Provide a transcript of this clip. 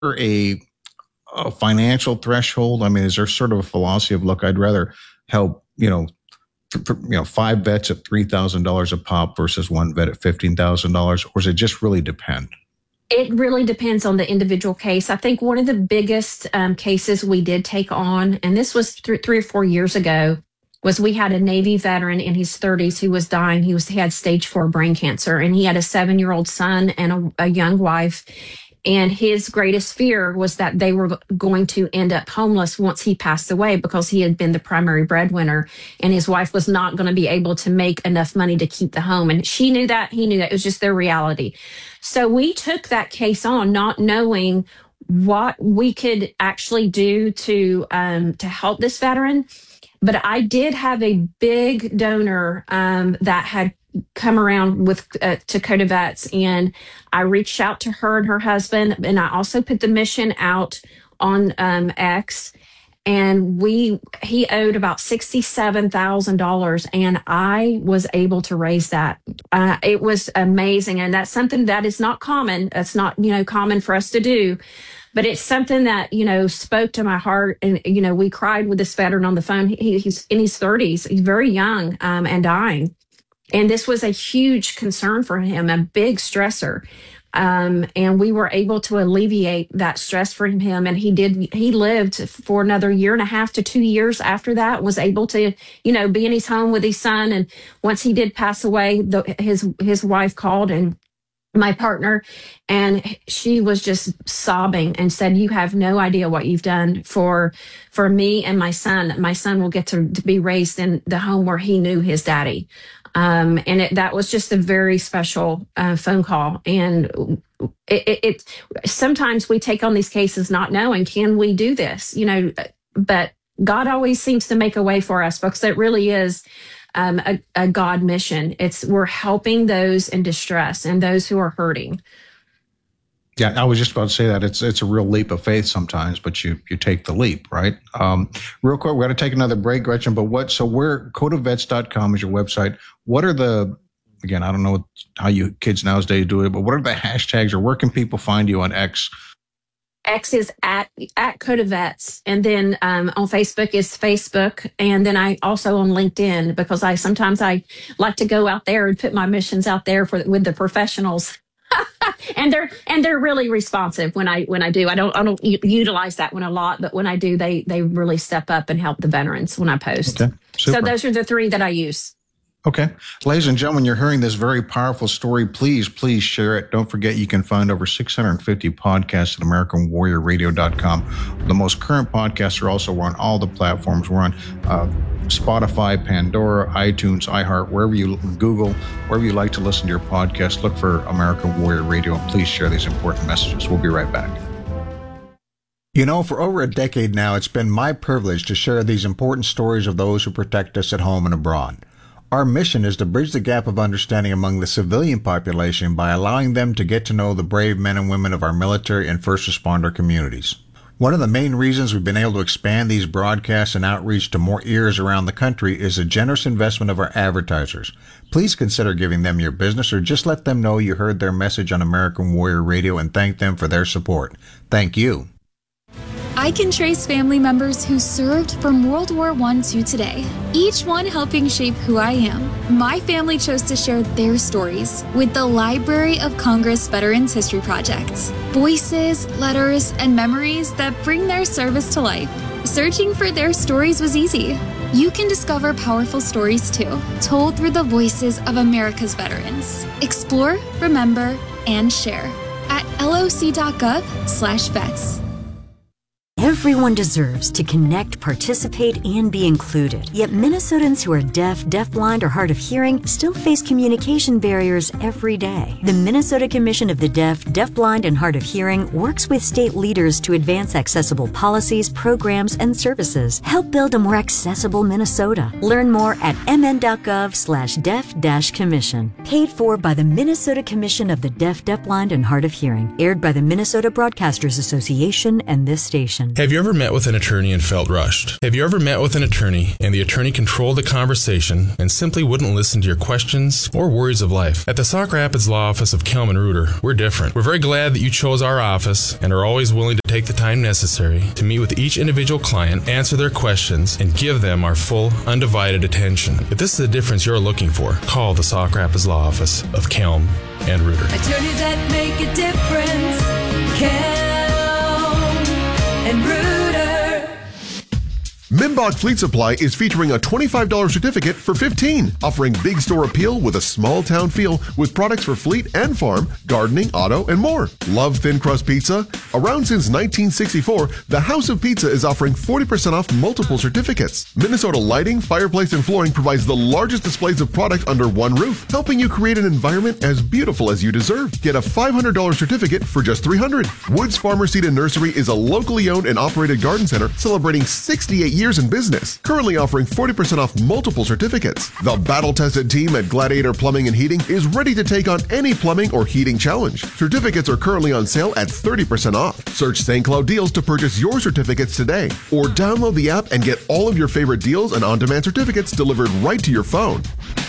a financial threshold? I mean, is there sort of a philosophy of, look, I'd rather help, five vets at $3,000 a pop versus one vet at $15,000, or does it just really depend? It really depends on the individual case. I think one of the biggest cases we did take on, and this was 3 or 4 years ago, was we had a Navy veteran in his 30s who was dying. He had stage 4 brain cancer, and he had a 7-year-old son and a young wife. And his greatest fear was that they were going to end up homeless once he passed away, because he had been the primary breadwinner and his wife was not going to be able to make enough money to keep the home. And she knew that, he knew that. It was just their reality. So we took that case on, not knowing what we could actually do to help this veteran. But I did have a big donor that had come around with to Coda Vets, and I reached out to her and her husband, and I also put the mission out on X, and he owed about $67,000, and I was able to raise that. It was amazing, and that's something that is not common. That's not common for us to do. But it's something that, spoke to my heart. And, we cried with this veteran on the phone. He's in his 30s. He's very young and dying. And this was a huge concern for him, a big stressor. And we were able to alleviate that stress for him. And he lived for another 1.5 to 2 years after that, was able to, be in his home with his son. And once he did pass away, his wife called, and my partner, and she was just sobbing and said, "You have no idea what you've done for me and my son. My son will get to be raised in the home where he knew his daddy." That was just a very special phone call. And it sometimes we take on these cases not knowing, can we do this? But God always seems to make a way for us, folks. It really is a God mission. We're helping those in distress and those who are hurting. Yeah, I was just about to say that it's a real leap of faith sometimes, but you take the leap, right? Real quick, we're going to take another break, Gretchen. But CodaVets.com is your website. What are again, I don't know how you kids nowadays do it, but what are the hashtags, or where can people find you on X? X is at Coda Vets, and then on Facebook is Facebook, and then I also on LinkedIn, because I sometimes like to go out there and put my missions out there with the professionals, and they're really responsive when I do. I don't utilize that one a lot, but when I do, they really step up and help the veterans when I post. Okay, super. So those are the 3 that I use. Okay. Ladies and gentlemen, you're hearing this very powerful story. Please share it. Don't forget, you can find over 650 podcasts at AmericanWarriorRadio.com. The most current podcasts are also on all the platforms. We're on Spotify, Pandora, iTunes, iHeart, wherever you Google, wherever you like to listen to your podcast. Look for American Warrior Radio, and please share these important messages. We'll be right back. For over a decade now, it's been my privilege to share these important stories of those who protect us at home and abroad. Our mission is to bridge the gap of understanding among the civilian population by allowing them to get to know the brave men and women of our military and first responder communities. One of the main reasons we've been able to expand these broadcasts and outreach to more ears around the country is the generous investment of our advertisers. Please consider giving them your business, or just let them know you heard their message on American Warrior Radio, and thank them for their support. Thank you. I can trace family members who served from World War I to today, each one helping shape who I am. My family chose to share their stories with the Library of Congress Veterans History Project. Voices, letters, and memories that bring their service to life. Searching for their stories was easy. You can discover powerful stories too, told through the voices of America's veterans. Explore, remember, and share at loc.gov/vets. Everyone deserves to connect, participate, and be included. Yet Minnesotans who are deaf, deafblind, or hard of hearing still face communication barriers every day. The Minnesota Commission of the Deaf, Deafblind, and Hard of Hearing works with state leaders to advance accessible policies, programs, and services. Help build a more accessible Minnesota. Learn more at mn.gov/deaf-commission. Paid for by the Minnesota Commission of the Deaf, Deafblind, and Hard of Hearing. Aired by the Minnesota Broadcasters Association and this station. Have you ever met with an attorney and felt rushed? Have you ever met with an attorney and the attorney controlled the conversation and simply wouldn't listen to your questions or worries of life? At the Sauk Rapids Law Office of Kelman Reuter, we're different. We're very glad that you chose our office and are always willing to take the time necessary to meet with each individual client, answer their questions, and give them our full, undivided attention. If this is the difference you're looking for, call the Sauk Rapids Law Office of Kelm and Reuter. Attorneys that make a difference. Kelm and Reuter. Mimbach Fleet Supply is featuring a $25 certificate for $15, offering big store appeal with a small town feel with products for fleet and farm, gardening, auto, and more. Love thin crust pizza? Around since 1964, the House of Pizza is offering 40% off multiple certificates. Minnesota Lighting, Fireplace, and Flooring provides the largest displays of product under one roof, helping you create an environment as beautiful as you deserve. Get a $500 certificate for just $300. Woods Farmer Seed and Nursery is a locally owned and operated garden center celebrating 68 years in business, currently offering 40% off multiple certificates. The battle-tested team at Gladiator Plumbing and Heating is ready to take on any plumbing or heating challenge. Certificates are currently on sale at 30% off. Search St. Cloud Deals to purchase your certificates today, or download the app and get all of your favorite deals and on-demand certificates delivered right to your phone.